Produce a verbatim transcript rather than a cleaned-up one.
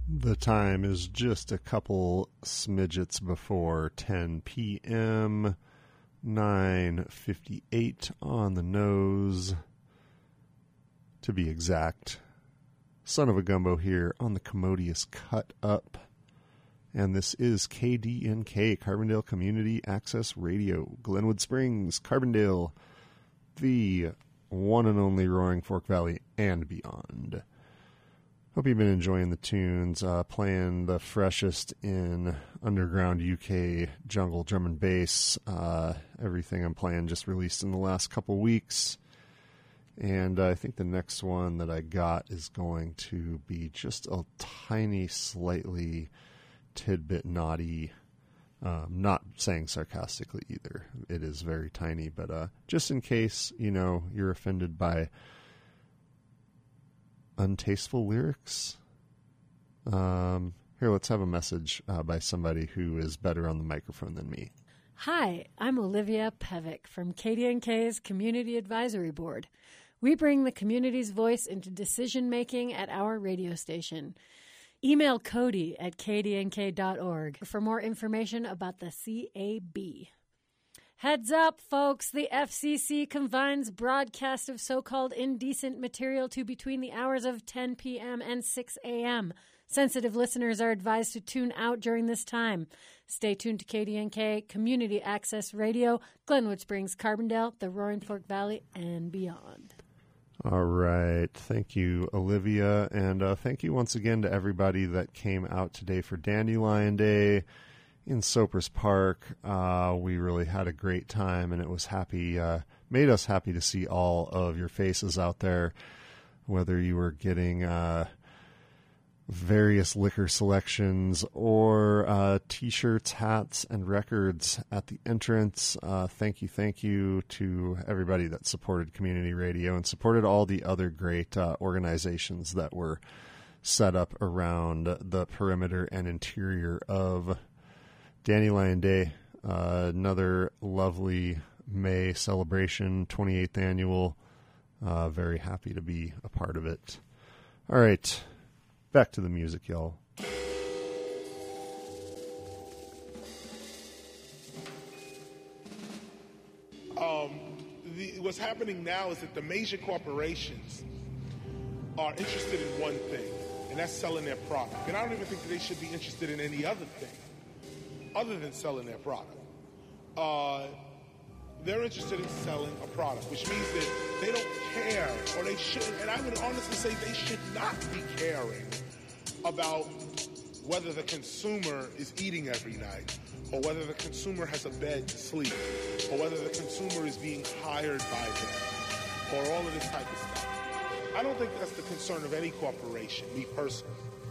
The time is just a couple smidgets before ten p.m., nine fifty-eight on the nose, to be exact. Son of a Gumbo here on the Commodious Cut Up, and this is K D N K, Carbondale Community Access Radio, Glenwood Springs, Carbondale, the one and only Roaring Fork Valley and beyond. Hope you've been enjoying the tunes, uh, playing the freshest in underground U K jungle drum and bass. Uh, everything I'm playing just released in the last couple weeks. And uh, I think the next one that I got is going to be just a tiny, slightly tidbit naughty. Um, not saying sarcastically either. It is very tiny, but uh, just in case, you know, you're offended by untasteful lyrics. Um, here, let's have a message uh, by somebody who is better on the microphone than me. Hi, I'm Olivia Pevick from K D N K's Community Advisory Board. We bring the community's voice into decision-making at our radio station. Email Cody at k d n k dot org for more information about the C A B. Heads up, folks, the F C C confines broadcast of so-called indecent material to between the hours of ten p.m. and six a.m. Sensitive listeners are advised to tune out during this time. Stay tuned to K D N K, Community Access Radio, Glenwood Springs, Carbondale, the Roaring Fork Valley, and beyond. All right. Thank you, Olivia. And uh, thank you once again to everybody that came out today for Dandelion Day in Sopers Park. Uh, we really had a great time, and it was happy, uh, made us happy to see all of your faces out there, whether you were getting uh, various liquor selections or uh, T-shirts, hats, and records at the entrance. Uh, thank you, thank you to everybody that supported community radio and supported all the other great uh, organizations that were set up around the perimeter and interior of Dandelion Day. Uh, another lovely May celebration, twenty-eighth annual. Uh, very happy to be a part of it. All right. Back to the music, y'all. Um, the, what's happening now is that the major corporations are interested in one thing, and that's selling their product. And I don't even think that they should be interested in any other thing other than selling their product. Uh, they're interested in selling a product, which means that they don't care, or they shouldn't, and I would honestly say they should not be caring about whether the consumer is eating every night, or whether the consumer has a bed to sleep, or whether the consumer is being hired by them, or all of this type of stuff. I don't think that's the concern of any corporation, me personally.